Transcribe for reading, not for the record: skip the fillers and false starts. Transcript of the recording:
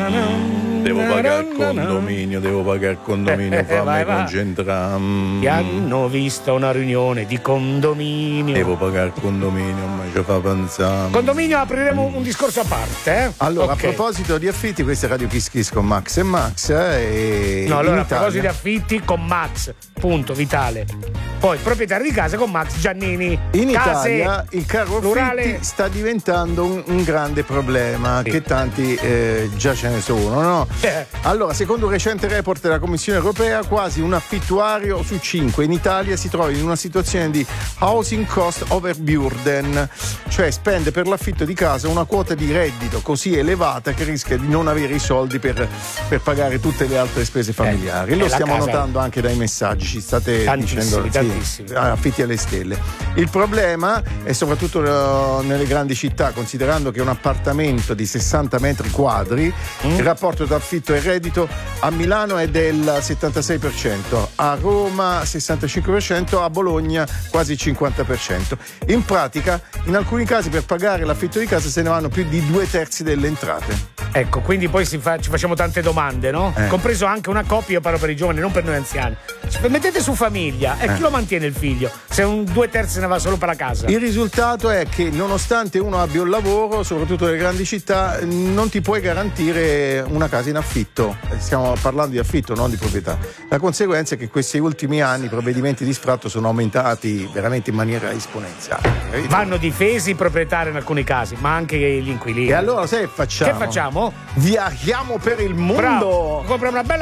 Devo pagare il condominio, fammi concentrare. Ti hanno visto una riunione di condominio. Devo pagare il condominio, ma ci fa pensare. Condominio apriremo un discorso a parte, Allora, okay. A proposito di affitti, questa è Radio Kiss Kiss con Max e Max. No, allora a proposito di affitti con Max, punto, Vitale. Poi proprietario di casa con Max Giannini. In Case, Italia il caro plurale. affitti sta diventando un grande problema, che tanti già ce ne sono, no? Allora, secondo un recente report della Commissione Europea, quasi un affittuario su 5 in Italia si trova in una situazione di housing cost overburden, cioè spende per l'affitto di casa una quota di reddito così elevata che rischia di non avere i soldi per pagare tutte le altre spese familiari. Lo stiamo notando anche dai messaggi, ci state dicendo affitti alle stelle. Il problema è soprattutto nelle grandi città, considerando che un appartamento di 60 metri quadri, il rapporto tra affitto e reddito a Milano è del 76%, a Roma 65%, a Bologna quasi 50%. In pratica, in alcuni casi per pagare l'affitto di casa se ne vanno più di 2/3 delle entrate. Ecco, quindi poi ci facciamo tante domande, no? Compreso anche una coppia, io parlo per i giovani, non per noi anziani. Mettete su famiglia, chi lo mantiene il figlio? Se un 2/3 se ne va solo per la casa. Il risultato è che nonostante uno abbia un lavoro, soprattutto nelle grandi città, non ti puoi garantire una casa in affitto. Stiamo parlando di affitto, non di proprietà. La conseguenza è che questi ultimi anni i provvedimenti di sfratto sono aumentati veramente in maniera esponenziale. Vanno difesi i proprietari in alcuni casi, ma anche gli inquilini. E allora sai che facciamo? Che facciamo? Viaggiamo per il mondo! Bravo. Compra una bella